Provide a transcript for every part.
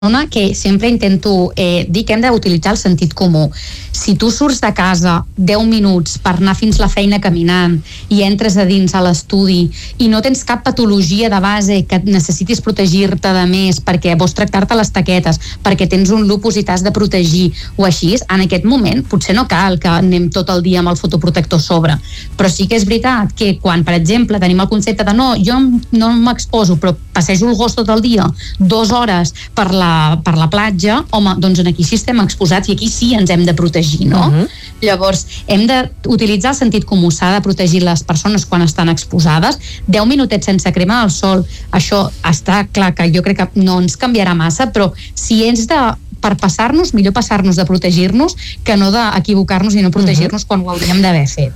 que sempre intento dir que hem d'utilitzar el sentit comú. Si tu surts de casa 10 minuts per anar fins la feina caminant i entres a dins a l'estudi i no tens cap patologia de base que necessitis protegir-te de més perquè vols tractar-te les taquetes, perquè tens un lupus i t'has de protegir o així, en aquest moment potser no cal que anem tot el dia amb el fotoprotector a sobre, però sí que és veritat que quan, per exemple, tenim el concepte de no, jo no m'exposo però passejo el gos tot el dia 2 hores per la platja, home, doncs aquí sí estem exposats i aquí sí ens hem de protegir, no? Llavors, hem d'utilitzar el sentit comú, s'ha de protegir les persones quan estan exposades. 10 minutets sense crema al sol, això està clar que jo crec que no ens canviarà massa, però si ets per passar-nos, millor passar-nos de protegir-nos que no d'equivocar-nos i no protegir-nos quan ho hauríem d'haver fet.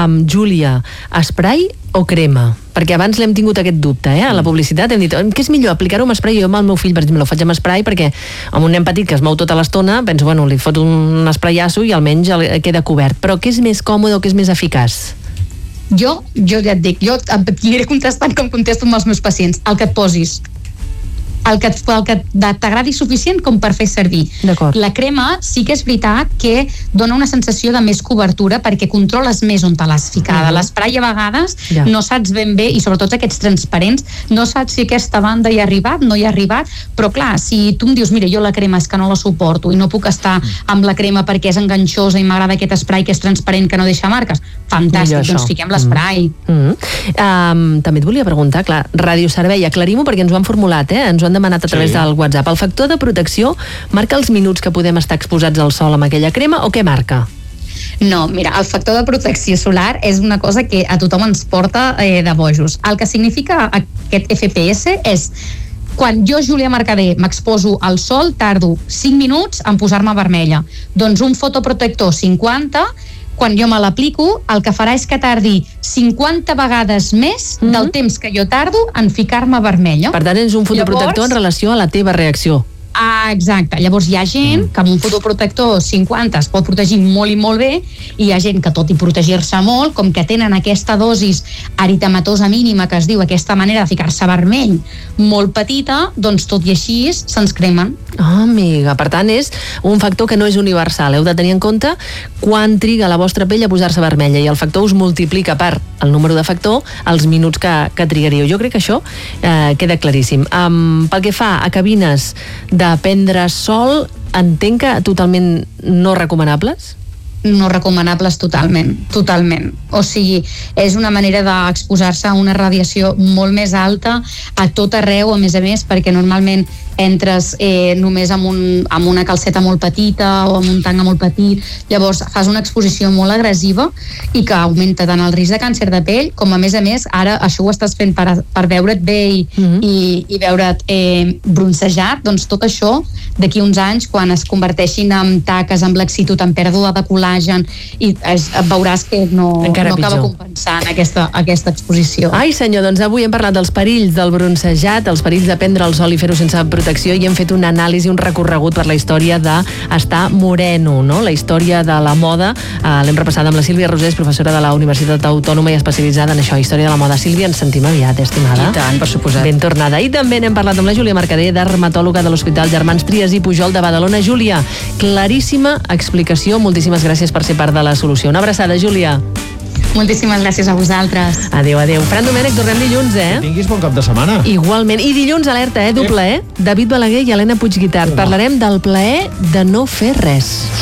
Júlia, spray o crema? Perquè abans l'hem tingut aquest dubte, a la publicitat hem dit, què és millor, aplicar-ho amb spray? Jo amb el meu fill, per exemple, ho faig amb spray perquè amb un nen petit que es mou tota l'estona, penso, bueno, li foto un sprayasso i almenys queda cobert. Però què és més còmode o què és més eficaç? Jo ja et dic, jo aniré contestant com contesto amb els meus pacients, el que et posis. El que t'agradi suficient com per fer servir. La crema sí que és veritat que dona una sensació de més cobertura perquè controles més on te l'has ficada. L'esprai a vegades no saps ben bé, i sobretot aquests transparents, no saps si aquesta banda hi ha arribat, no hi ha arribat, però clar, si tu em dius, mira, jo la crema és que no la suporto i no puc estar amb la crema perquè és enganxosa i m'agrada aquest esprai que és transparent, que no deixa marques, fantàstic, doncs fiquem l'esprai. També et volia preguntar, clar, radioservei, aclarim-ho perquè ens ho han formulat, ens ho han demanat a través del WhatsApp. El factor de protecció marca els minuts que podem estar exposats al sol amb aquella crema o què marca? No, mira, el factor de protecció solar és una cosa que a tothom ens porta de bojos. El que significa aquest FPS és quan jo, Júlia Mercader, m'exposo al sol, tardo 5 minuts en posar-me vermella. Doncs un fotoprotector 50, quan jo me l'aplico, el que farà és que tardi 50 vegades més del temps que jo tardo en ficar-me vermella. Per tant, és un fotoprotector en relació a la teva reacció. Exacte. Llavors hi ha gent que amb un fotoprotector 50 es pot protegir molt i molt bé, i hi ha gent que tot i protegir-se molt, com que tenen aquesta dosis eritematosa mínima que es diu, aquesta manera de ficar-se vermell molt petita, doncs tot i així se'ns cremen. Amiga, per tant és un factor que no és universal. Heu de tenir en compte quan triga la vostra pell a posar-se vermella, i el factor us multiplica per el número de factor els minuts que trigaríeu. Jo crec que això queda claríssim. Pel que fa a cabines de prendre sol, entenc que totalment no recomanables? No recomanables totalment. O sigui, és una manera d'exposar-se a una radiació molt més alta a tot arreu, a més, perquè normalment entres només amb una calceta molt petita o amb un tanga molt petit, llavors fas una exposició molt agressiva i que augmenta tant el risc de càncer de pell com, a més, ara això ho estàs fent per veure't bé i veure't bronzejat. Doncs tot això, d'aquí uns anys, quan es converteixin en taques, en laxitud, en pèrdua de col·làgen, i veuràs que no acaba compensant aquesta exposició. Ai senyor, doncs avui hem parlat dels perills del bronzejat, els perills de prendre el sol i fer-ho sense protecció, i hem fet una anàlisi, un recorregut per la història d'estar moreno, no? La història de la moda. L'hem repassat amb la Sílvia Rosés, professora de la Universitat Autònoma i especialitzada en això, història de la moda. Sílvia, ens sentim aviat, estimada. I tant, per suposat. Ben tornada. I també n'hem parlat amb la Júlia Mercader, dermatòloga de l'Hospital Germans Trias i Pujol de Badalona. Júlia, claríssima explicació. Moltíssimes gràcies per ser part de la solució. Una abraçada, Júlia. Moltíssimes gràcies a vosaltres. Adéu. Fran Domènech, tornem dilluns, Que tinguis bon cap de setmana. Igualment. I dilluns, alerta, doble, David Balaguer i Helena Puigguitart. Parlarem del plaer de no fer res.